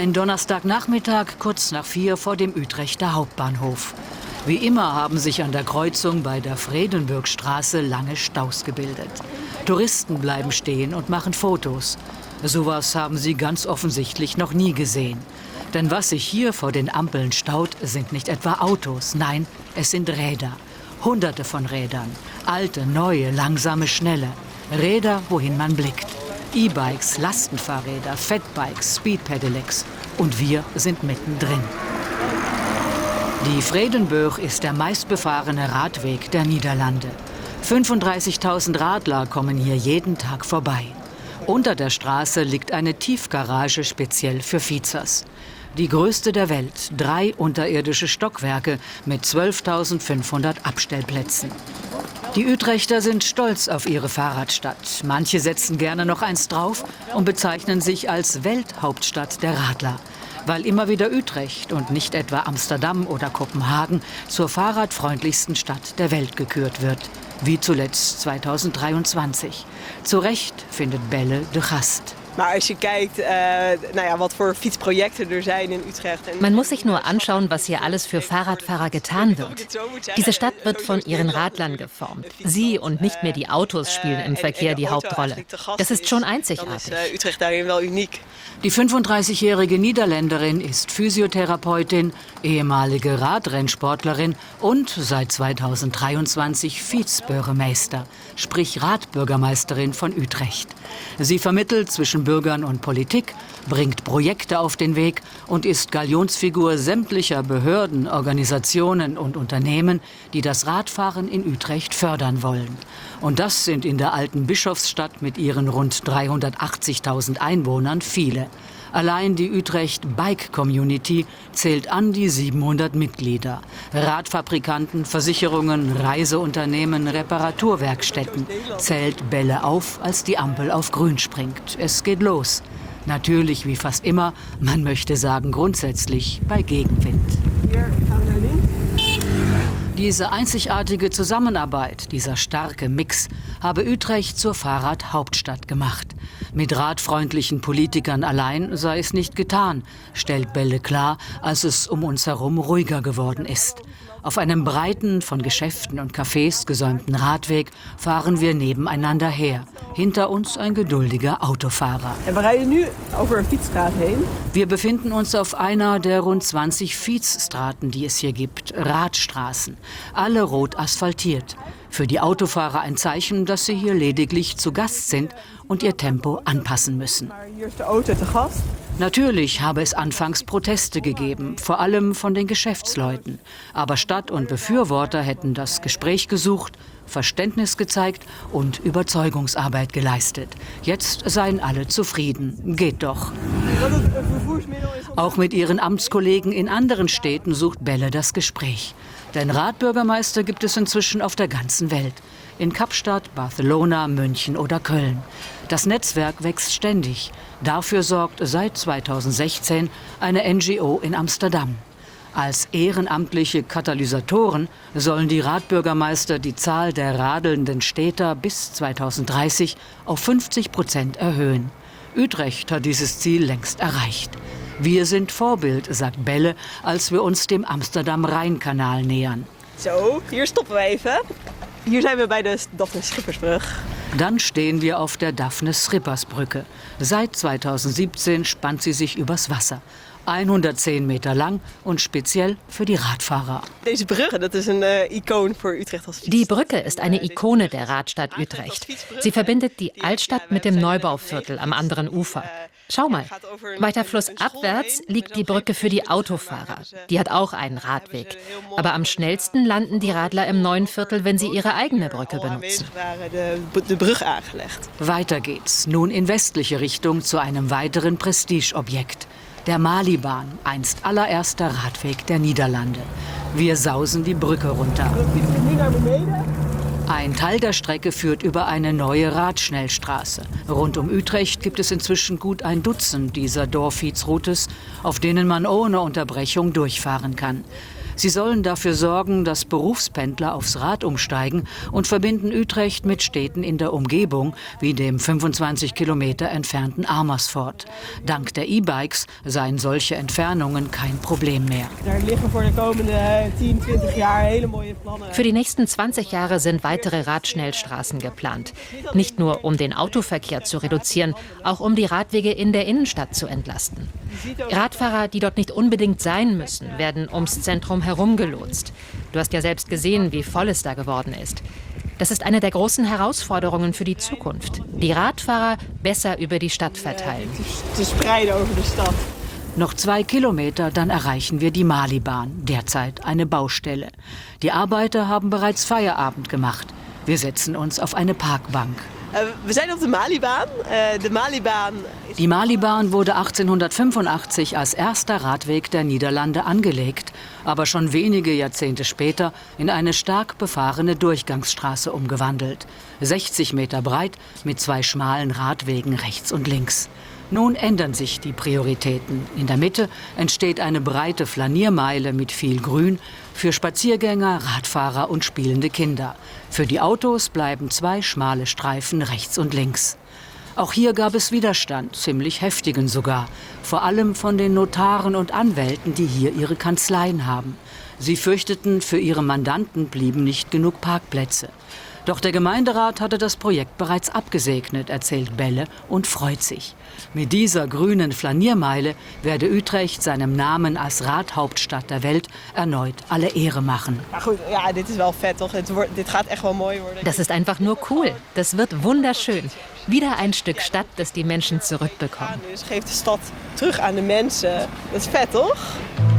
Ein Donnerstagnachmittag kurz nach 4 vor dem Utrechter Hauptbahnhof. Wie immer haben sich an der Kreuzung bei der Vredenburgstraße lange Staus gebildet. Touristen bleiben stehen und machen Fotos. Sowas haben sie ganz offensichtlich noch nie gesehen. Denn was sich hier vor den Ampeln staut, sind nicht etwa Autos. Nein, es sind Räder. Hunderte von Rädern. Alte, neue, langsame, schnelle. Räder, wohin man blickt. E-Bikes, Lastenfahrräder, Fatbikes, Speedpedelecs. Und wir sind mittendrin. Die Vredenburg ist der meistbefahrene Radweg der Niederlande. 35.000 Radler kommen hier jeden Tag vorbei. Unter der Straße liegt eine Tiefgarage speziell für Fietsers. Die größte der Welt, 3 unterirdische Stockwerke mit 12.500 Abstellplätzen. Die Utrechter sind stolz auf ihre Fahrradstadt. Manche setzen gerne noch eins drauf und bezeichnen sich als Welthauptstadt der Radler, weil immer wieder Utrecht und nicht etwa Amsterdam oder Kopenhagen zur fahrradfreundlichsten Stadt der Welt gekürt wird, wie zuletzt 2023. Zu Recht findet Belle de Gast. Man muss sich nur anschauen, was hier alles für Fahrradfahrer getan wird. Diese Stadt wird von ihren Radlern geformt. Sie und nicht mehr die Autos spielen im Verkehr die Hauptrolle. Das ist schon einzigartig. Die 35-jährige Niederländerin ist Physiotherapeutin, ehemalige Radrennsportlerin und seit 2023 Fietsburgemeester, sprich Radbürgermeisterin von Utrecht. Sie vermittelt zwischen Bürgern und Politik, bringt Projekte auf den Weg und ist Galionsfigur sämtlicher Behörden, Organisationen und Unternehmen, die das Radfahren in Utrecht fördern wollen. Und das sind in der alten Bischofsstadt mit ihren rund 380.000 Einwohnern viele. Allein die Utrecht Bike Community zählt an die 700 Mitglieder. Radfabrikanten, Versicherungen, Reiseunternehmen, Reparaturwerkstätten. Zählt Belle auf, als die Ampel auf grün springt. Es geht los. Natürlich, wie fast immer, man möchte sagen grundsätzlich bei Gegenwind. Diese einzigartige Zusammenarbeit, dieser starke Mix, habe Utrecht zur Fahrradhauptstadt gemacht. Mit radfreundlichen Politikern allein sei es nicht getan, stellt Belle klar, als es um uns herum ruhiger geworden ist. Auf einem breiten, von Geschäften und Cafés gesäumten Radweg fahren wir nebeneinander her. Hinter uns ein geduldiger Autofahrer. Wir befinden uns auf einer der rund 20 Fietsstraßen, die es hier gibt, Radstraßen. Alle rot asphaltiert. Für die Autofahrer ein Zeichen, dass sie hier lediglich zu Gast sind und ihr Tempo anpassen müssen. Natürlich habe es anfangs Proteste gegeben, vor allem von den Geschäftsleuten. Aber Stadt und Befürworter hätten das Gespräch gesucht, Verständnis gezeigt und Überzeugungsarbeit geleistet. Jetzt seien alle zufrieden. Geht doch. Auch mit ihren Amtskollegen in anderen Städten sucht Belle das Gespräch. Denn Radbürgermeister gibt es inzwischen auf der ganzen Welt. In Kapstadt, Barcelona, München oder Köln. Das Netzwerk wächst ständig. Dafür sorgt seit 2016 eine NGO in Amsterdam. Als ehrenamtliche Katalysatoren sollen die Radbürgermeister die Zahl der radelnden Städter bis 2030 auf 50% erhöhen. Utrecht hat dieses Ziel längst erreicht. Wir sind Vorbild, sagt Belle, als wir uns dem Amsterdam-Rheinkanal nähern. So, hier stoppen wir even. Hier zijn we bij de Daphne-Schippersbrug. Dann stehen wir auf der Daphne-Schippersbrücke. Seit 2017 spannt sie sich übers Wasser. 110 Meter lang und speziell für die Radfahrer. Die Brücke ist eine Ikone der Radstadt Utrecht. Sie verbindet die Altstadt mit dem Neubauviertel am anderen Ufer. Schau mal, weiter flussabwärts liegt die Brücke für die Autofahrer. Die hat auch einen Radweg. Aber am schnellsten landen die Radler im neuen Viertel, wenn sie ihre eigene Brücke benutzen. Weiter geht's, nun in westliche Richtung zu einem weiteren Prestigeobjekt. Der Malibaan, einst allererster Radweg der Niederlande. Wir sausen die Brücke runter. Ein Teil der Strecke führt über eine neue Radschnellstraße. Rund um Utrecht gibt es inzwischen gut ein Dutzend dieser Dorfietsroutes, auf denen man ohne Unterbrechung durchfahren kann. Sie sollen dafür sorgen, dass Berufspendler aufs Rad umsteigen und verbinden Utrecht mit Städten in der Umgebung, wie dem 25 Kilometer entfernten Amersfoort. Dank der E-Bikes seien solche Entfernungen kein Problem mehr. Für die nächsten 20 Jahre sind weitere Radschnellstraßen geplant. Nicht nur, um den Autoverkehr zu reduzieren, auch um die Radwege in der Innenstadt zu entlasten. Radfahrer, die dort nicht unbedingt sein müssen, werden ums Zentrum herumgelotst. Du hast ja selbst gesehen, wie voll es da geworden ist. Das ist eine der großen Herausforderungen für die Zukunft. Die Radfahrer besser über die Stadt verteilen. Noch 2 Kilometer, dann erreichen wir die Malibahn, derzeit eine Baustelle. Die Arbeiter haben bereits Feierabend gemacht. Wir setzen uns auf eine Parkbank. Wir sind auf der Malibahn. Die Malibahn wurde 1885 als erster Radweg der Niederlande angelegt, aber schon wenige Jahrzehnte später in eine stark befahrene Durchgangsstraße umgewandelt. 60 Meter breit mit 2 schmalen Radwegen rechts und links. Nun ändern sich die Prioritäten. In der Mitte entsteht eine breite Flaniermeile mit viel Grün für Spaziergänger, Radfahrer und spielende Kinder. Für die Autos bleiben 2 schmale Streifen rechts und links. Auch hier gab es Widerstand, ziemlich heftigen sogar. Vor allem von den Notaren und Anwälten, die hier ihre Kanzleien haben. Sie fürchteten, für ihre Mandanten blieben nicht genug Parkplätze. Doch der Gemeinderat hatte das Projekt bereits abgesegnet, erzählt Belle und freut sich. Mit dieser grünen Flaniermeile werde Utrecht seinem Namen als Radhauptstadt der Welt erneut alle Ehre machen. Das ist einfach nur cool. Das wird wunderschön. Wieder ein Stück Stadt, das die Menschen zurückbekommen. Es geeft de stad terug aan de mensen. Dat is vet, toch?